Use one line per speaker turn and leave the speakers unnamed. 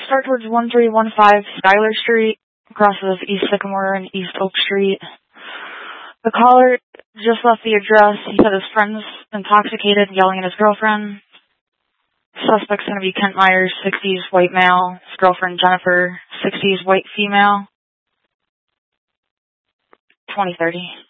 start towards 1315 Schuyler Street, crosses East Sycamore and East Oak Street. The caller just left the address. He said his friend's intoxicated, yelling at his girlfriend. Suspect's going to be Kent Myers, 60s, white male. His girlfriend, Jennifer, 60s, white female. 2030.